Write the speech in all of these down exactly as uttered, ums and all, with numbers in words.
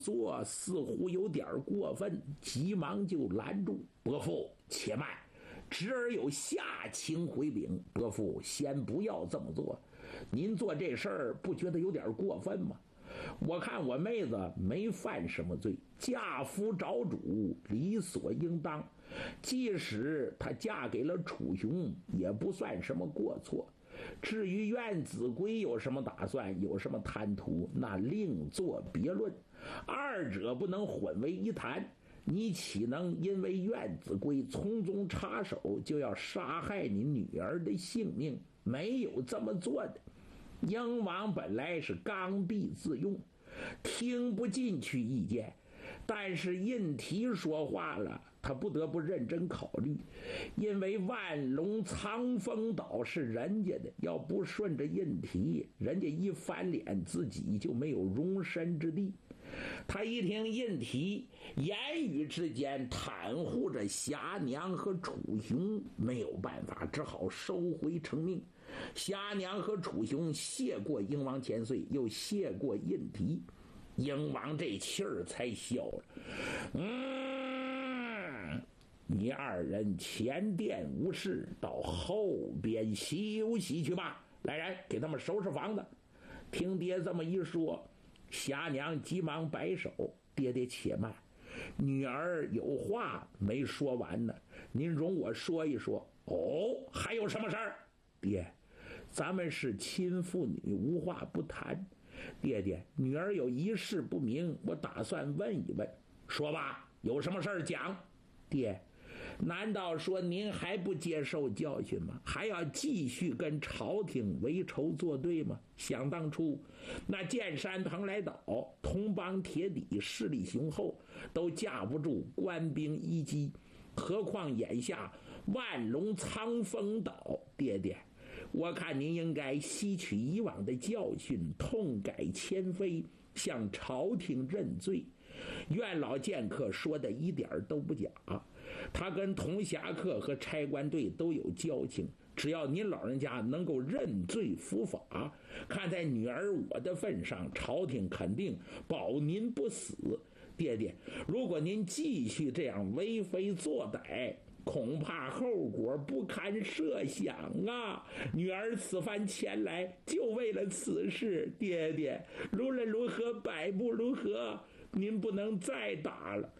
做似乎有点过分，急忙就拦住伯父，且慢，侄儿有下情回禀。伯父先不要这么做，您做这事儿不觉得有点过分吗？我看我妹子没犯什么罪，嫁夫找主理所应当，即使她嫁给了楚雄也不算什么过错。至于苑子规有什么打算，有什么贪图，那另作别论，二者不能混为一谈。你岂能因为苑子规从中插手就要杀害你女儿的性命？没有这么做的。英王本来是刚愎自用，听不进去意见，但是印提说话了，他不得不认真考虑，因为万隆苍风岛是人家的，要不顺着印提，人家一翻脸自己就没有容身之地。他一听印提言语之间袒护着霞娘和楚雄，没有办法，只好收回成命。霞娘和楚雄谢过英王千岁，又谢过印提，英王这气儿才消了。嗯，你二人前殿无事，到后边休息去吧。来人，给他们收拾房子。听爹这么一说，霞娘急忙摆手，爹爹且慢，女儿有话没说完呢，您容我说一说。哦，还有什么事儿？爹，咱们是亲父女，无话不谈。爹爹，女儿有一事不明，我打算问一问。说吧，有什么事儿讲。爹，难道说您还不接受教训吗？还要继续跟朝廷为仇作对吗？想当初那剑山蓬莱岛同邦铁底，势力雄厚，都架不住官兵一击，何况眼下万隆苍风岛。爹爹，我看您应该吸取以往的教训，痛改前非，向朝廷认罪。苑老剑客说的一点都不假，他跟铜匣客和差官队都有交情，只要您老人家能够认罪伏法，看在女儿我的份上，朝廷肯定保您不死。爹爹，如果您继续这样为非作歹，恐怕后果不堪设想啊！女儿此番前来就为了此事，爹爹，无论如何，百步如何，您不能再打了。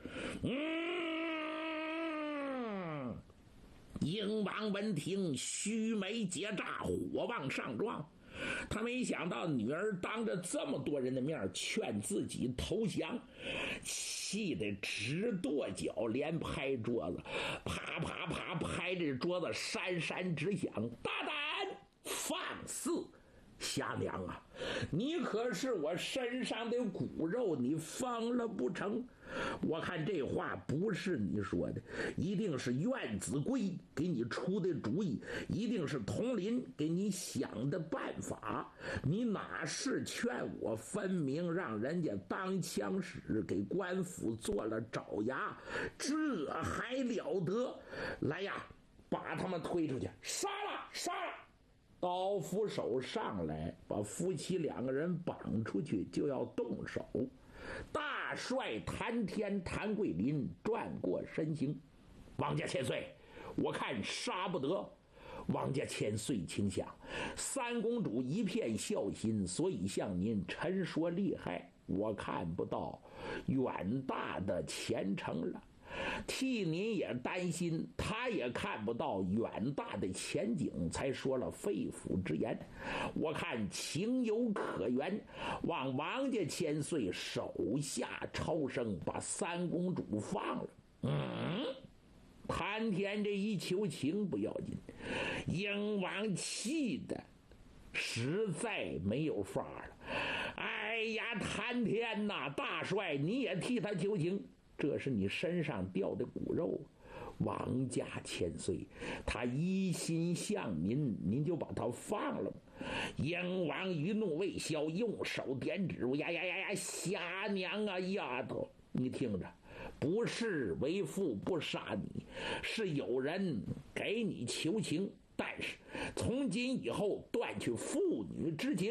嗯，英王闻听，须眉结炸，火往上撞。他没想到女儿当着这么多人的面劝自己投降，气得直跺脚，连拍桌子，啪啪啪拍着桌子，山山直响。大胆放肆！霞娘啊，你可是我身上的骨肉，你疯了不成？我看这话不是你说的，一定是苑子规给你出的主意，一定是佟林给你想的办法。你哪是劝我，分明让人家当枪使，给官府做了爪牙，这还了得？来呀，把他们推出去，杀了杀了！刀斧手上来，把夫妻两个人绑出去，就要动手。大帅谭天谭桂林转过身形，王家千岁，我看杀不得。王家千岁请想，三公主一片孝心，所以向您陈说厉害，我看不到远大的前程了。替您也担心，他也看不到远大的前景，才说了肺腑之言。我看情有可原，望王家千岁手下超生，把三公主放了。嗯，谭天这一求情不要紧，英王气的实在没有法了。哎呀，谭天呐，大帅你也替他求情，这是你身上掉的骨肉。王家千岁，他一心向您，您就把他放了。英王余怒未消，用手点指，呀呀呀呀，霞娘啊，丫头，你听着，不是为父不杀你，是有人给你求情，但是从今以后断去父女之情。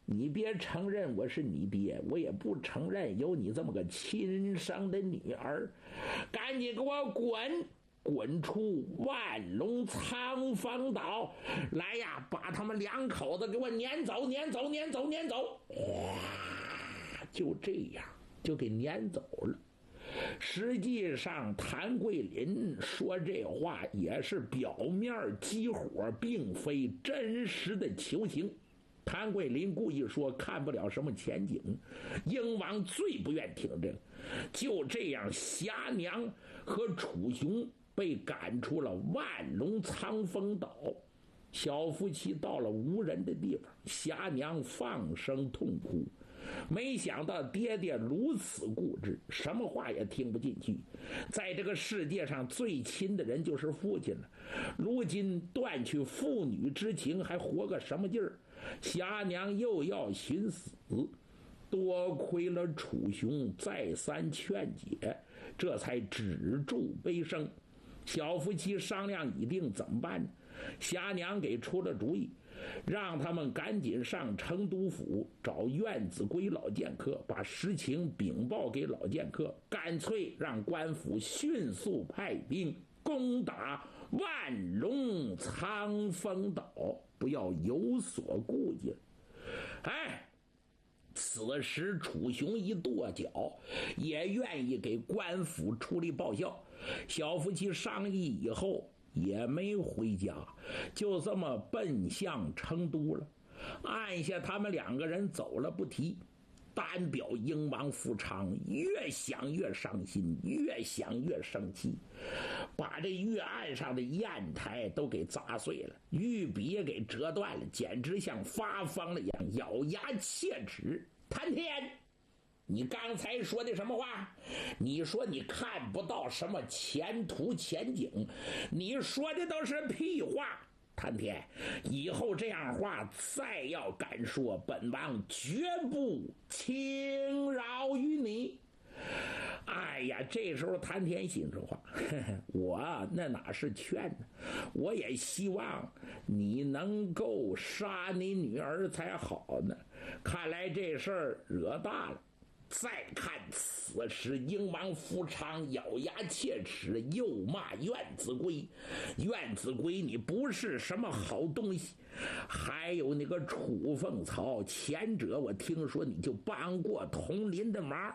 你别承认我是你爹，我也不承认有你这么个亲生的女儿，赶紧给我滚！滚出万龙藏风岛来呀！把他们两口子给我撵走，撵走，撵走，撵走！哗，就这样就给撵走了。实际上，谭桂林说这话也是表面激火，并非真实的求情。谭桂林故意说看不了什么前景，英王最不愿听这个。就这样，霞娘和楚雄被赶出了万龙藏风岛，小夫妻到了无人的地方，霞娘放声痛哭。没想到爹爹如此固执，什么话也听不进去。在这个世界上最亲的人就是父亲了，如今断去父女之情，还活个什么劲儿？霞娘又要寻死，多亏了楚雄再三劝解，这才止住悲声。小夫妻商量已定，怎么办呢？霞娘给出了主意，让他们赶紧上成都府找苑子圭老剑客，把实情禀报给老剑客，干脆让官府迅速派兵攻打万龙藏风岛，不要有所顾忌。哎，此时楚雄一跺脚，也愿意给官府出力报效。小夫妻商议以后也没回家，就这么奔向成都了。按下他们两个人走了不提，单表英王富昌越想越伤心，越想越生气，把这玉案上的砚台都给砸碎了，玉笔也给折断了，简直像发疯了一样，咬牙切齿。谭天，你刚才说的什么话？你说你看不到什么前途前景，你说的都是屁话。谭天，以后这样话再要敢说，本王绝不轻饶于你。哎呀，这时候谭天心说话，呵呵，我那哪是劝呢？我也希望你能够杀你女儿才好呢。看来这事儿惹大了。再看此时英王富昌咬牙切齿，又骂苑子圭，苑子圭你不是什么好东西。还有那个楚凤曹，前者我听说你就帮过佟林的忙，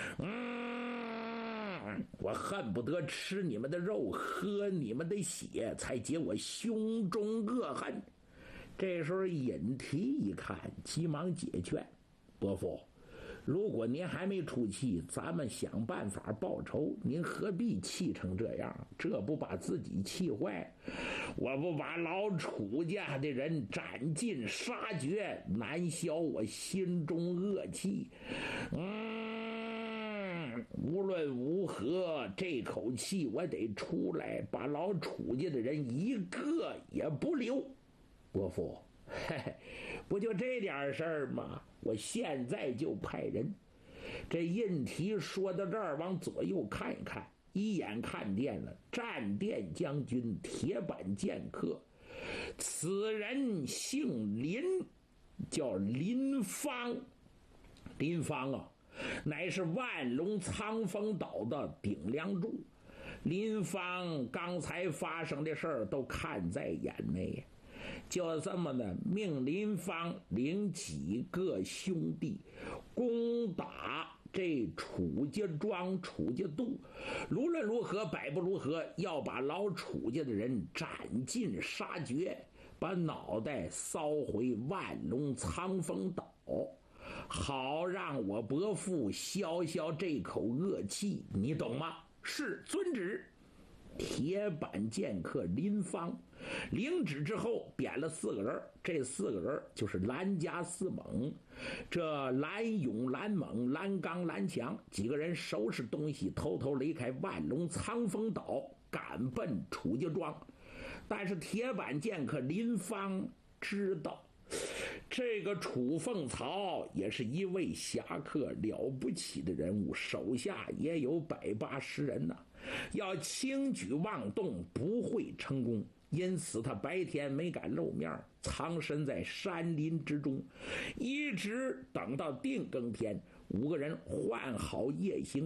嗯，我恨不得吃你们的肉，喝你们的血，才解我胸中恶恨。这时候尹提一看，急忙解劝，伯父，如果您还没出气，咱们想办法报仇，您何必气成这样？这不把自己气坏？我不把老楚家的人斩尽杀绝，难消我心中恶气。嗯，无论如何，这口气我得出来，把老楚家的人一个也不留。伯父，嘿嘿，不就这点事儿吗？我现在就派人。这印提说到这儿，往左右看一看，一眼看见了战殿将军铁板剑客，此人姓林，叫林芳。林芳啊，乃是万龙藏风岛的顶梁柱。林芳刚才发生的事儿都看在眼内，就这么的命林芳领几个兄弟攻打这楚家庄、楚家渡，无论如何百不如何，要把老楚家的人斩尽杀绝，把脑袋烧回万龙藏风岛，好让我伯父消消这口恶气，你懂吗？是，遵旨。铁板剑客林芳领旨之后，贬了四个人，这四个人就是蓝家四猛，这蓝勇、蓝猛、蓝刚、蓝强几个人收拾东西，偷偷离开万龙藏风岛，赶奔楚家庄。但是铁板剑客林芳知道，这个楚凤曹也是一位侠客，了不起的人物，手下也有百八十人呢、啊。要轻举妄动不会成功， 因此他白天没敢露面，藏身在山林之中，一直等到定更天，五个人换好夜行